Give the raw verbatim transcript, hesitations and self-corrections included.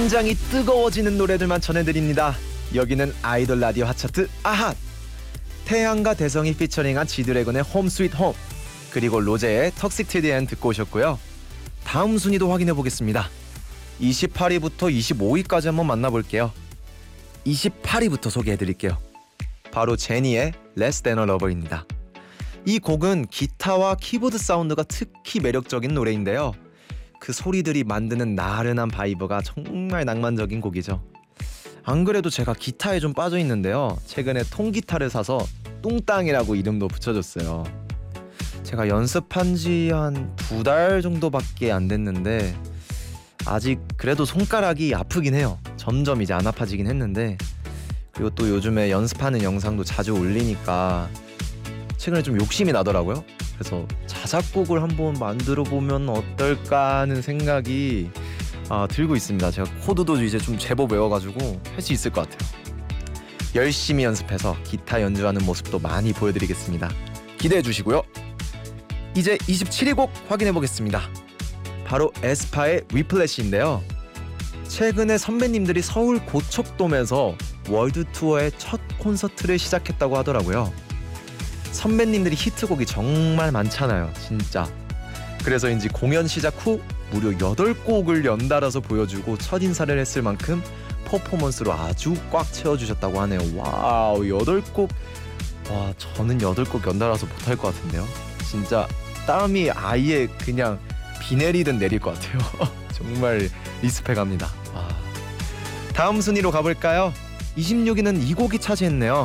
심장이 뜨거워지는 노래들만 전해드립니다. 여기는 아이돌 라디오 핫차트 아핫. 태양과 대성이 피처링한 지드래곤의 홈 스윗 홈, 그리고 로제의 턱식 틸 디 엔 듣고 오셨고요. 다음 순위도 확인해 보겠습니다. 이십팔 위부터 이십오 위까지 한번 만나볼게요. 이십팔 위부터 소개해드릴게요. 바로 제니의 Less Than a Lover입니다. 이 곡은 기타와 키보드 사운드가 특히 매력적인 노래인데요. 그 소리들이 만드는 나른한 바이브가 정말 낭만적인 곡이죠. 안 그래도 제가 기타에 좀 빠져 있는데요. 최근에 통기타를 사서 뚱땅이라고 이름도 붙여줬어요. 제가 연습한 지 한 두 달 정도밖에 안 됐는데 아직 그래도 손가락이 아프긴 해요. 점점 이제 안 아파지긴 했는데, 그리고 또 요즘에 연습하는 영상도 자주 올리니까 최근에 좀 욕심이 나더라고요. 그래서 자작곡을 한번 만들어 보면 어떨까 하는 생각이 아, 들고 있습니다. 제가 코드도 이제 좀 제법 외워가지고 할 수 있을 것 같아요. 열심히 연습해서 기타 연주하는 모습도 많이 보여드리겠습니다. 기대해 주시고요. 이제 이십칠 위 곡 확인해 보겠습니다. 바로 에스파의 위플래시인데요. 최근에 선배님들이 서울 고척돔에서 월드 투어의 첫 콘서트를 시작했다고 하더라고요. 선배님들이 히트곡이 정말 많잖아요, 진짜. 그래서인지 공연 시작 후 무려 여덟 곡을 연달아서 보여주고 첫인사를 했을 만큼 퍼포먼스로 아주 꽉 채워주셨다고 하네요. 와우, 여덟 곡. 와, 저는 여덟 곡 연달아서 못할 것 같은데요. 진짜 땀이 아예 그냥 비 내리듯 내릴 것 같아요. 정말 리스펙합니다. 와. 다음 순위로 가볼까요? 이십육 위는 이 곡이 차지했네요.